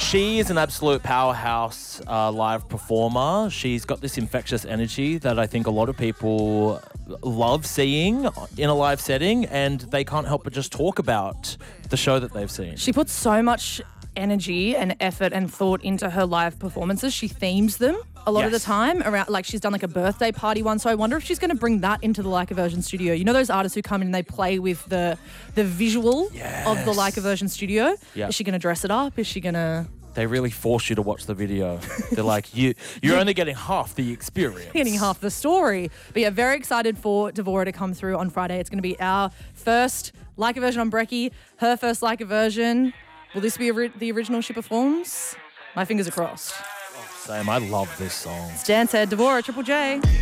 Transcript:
She is an absolute powerhouse live performer. She's got this infectious energy that I think a lot of people love seeing in a live setting, and they can't help but just talk about the show that they've seen. She puts so much energy and effort and thought into her live performances. She themes them a lot of the time around, like she's done like a birthday party one. So I wonder if she's going to bring that into the Like a Virgin studio. You know those artists who come in and they play with the visual of the Like a Virgin studio? Yep. Is she going to dress it up? Is she going to... They really force you to watch the video. They're like, you're only getting half the experience. Getting half the story. But yeah, very excited for Devora to come through on Friday. It's going to be our first Like a Virgin on Brekkie, her first Like a Virgin. Will this be the original she performs? My fingers are crossed. Same, I love this song. It's Dance Head, Devora, Triple J.